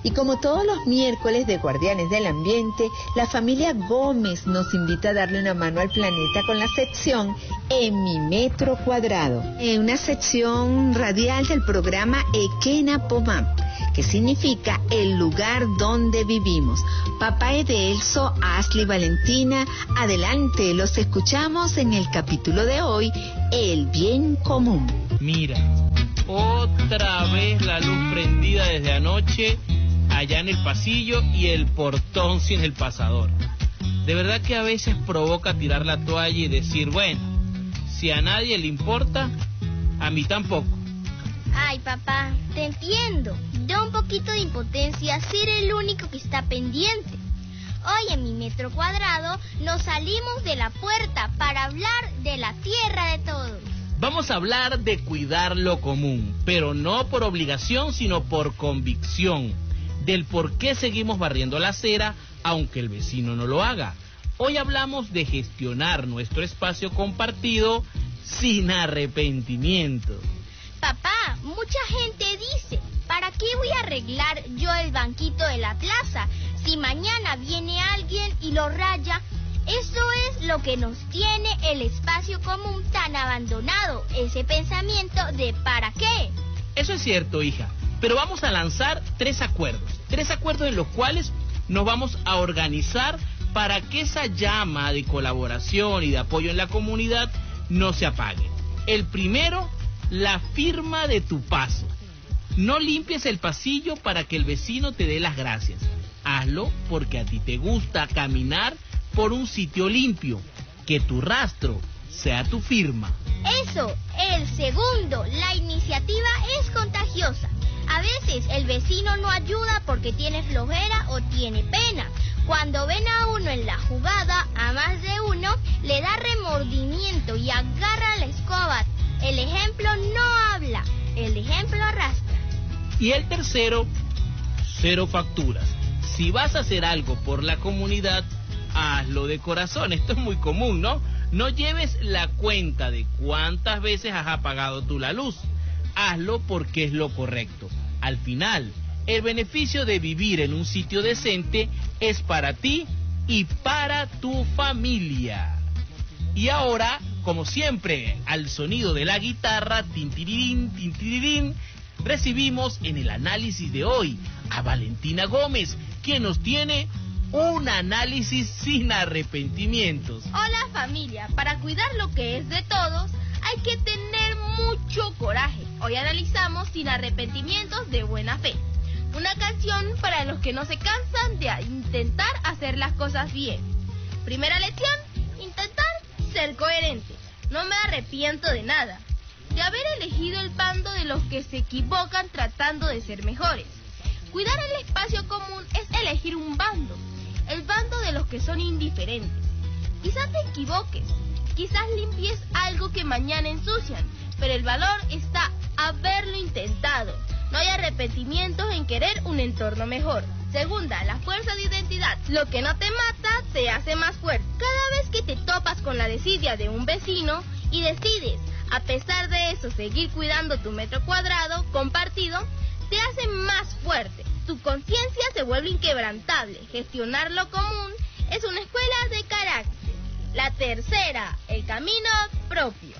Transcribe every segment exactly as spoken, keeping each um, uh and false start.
Y como todos los miércoles de Guardianes del Ambiente, la familia Gómez nos invita a darle una mano al planeta con la sección En mi metro cuadrado, en una sección radial del programa Ekena Pomap, que significa el lugar donde vivimos. Papá Edelso, Ashley, Valentina, adelante, los escuchamos en el capítulo de hoy, El bien común. Mira, otra vez la luz prendida desde anoche allá en el pasillo y el portón sin el pasador. De verdad que a veces provoca tirar la toalla y decir, bueno, si a nadie le importa, a mí tampoco. Ay, papá, te entiendo. Da un poquito de impotencia ser el único que está pendiente. Hoy en mi metro cuadrado nos salimos de la puerta para hablar de la tierra de todos. Vamos a hablar de cuidar lo común, pero no por obligación, sino por convicción, del por qué seguimos barriendo la acera, aunque el vecino no lo haga. Hoy hablamos de gestionar nuestro espacio compartido sin arrepentimiento. Papá, mucha gente dice, ¿para qué voy a arreglar yo el banquito de la plaza si mañana viene alguien y lo raya? Eso es lo que nos tiene el espacio común tan abandonado, ese pensamiento de ¿para qué? Eso es cierto, hija, pero vamos a lanzar tres acuerdos, tres acuerdos en los cuales nos vamos a organizar para que esa llama de colaboración y de apoyo en la comunidad no se apague. El primero, la firma de tu paso. No limpies el pasillo para que el vecino te dé las gracias. Hazlo porque a ti te gusta caminar por un sitio limpio. Que tu rastro sea tu firma. Eso, el segundo, la iniciativa es contagiosa. A veces el vecino no ayuda porque tiene flojera o tiene pena. Cuando ven a uno en la jugada, a más de uno le da remordimiento y agarra la escoba. El ejemplo no habla, el ejemplo arrastra. Y el tercero, cero facturas. Si vas a hacer algo por la comunidad, hazlo de corazón. Esto es muy común, ¿no? No lleves la cuenta de cuántas veces has apagado tú la luz. Hazlo porque es lo correcto. Al final, el beneficio de vivir en un sitio decente es para ti y para tu familia. Y ahora, como siempre, al sonido de la guitarra, tintirirín, tintirirín, recibimos en el análisis de hoy a Valentina Gómez, quien nos tiene un análisis sin arrepentimientos. Hola familia, para cuidar lo que es de todos hay que tener mucho coraje. Hoy analizamos Sin arrepentimientos de buena fe, una canción para los que no se cansan de intentar hacer las cosas bien. Primera lección, intentar ser coherente. No me arrepiento de nada, de haber elegido el bando de los que se equivocan tratando de ser mejores. Cuidar el espacio común es elegir un bando, el bando de los que son indiferentes. Quizás te equivoques, quizás limpies algo que mañana ensucian, pero el valor está haberlo intentado. No hay arrepentimientos en querer un entorno mejor. Segunda, la fuerza de identidad. Lo que no te mata te hace más fuerte. Cada vez que te topas con la desidia de un vecino y decides, a pesar de eso, seguir cuidando tu metro cuadrado compartido, te hace más fuerte. Tu conciencia se vuelve inquebrantable. Gestionar lo común es una escuela de carácter. La tercera, el camino propio.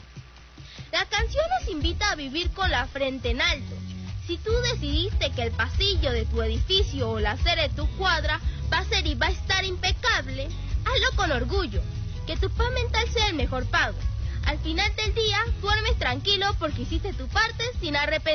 La canción nos invita a vivir con la frente en alto. Si tú decidiste que el pasillo de tu edificio o la acera de tu cuadra va a ser y va a estar impecable, hazlo con orgullo. Que tu paz mental sea el mejor pago. Al final del día, duermes tranquilo porque hiciste tu parte sin arrepentirte.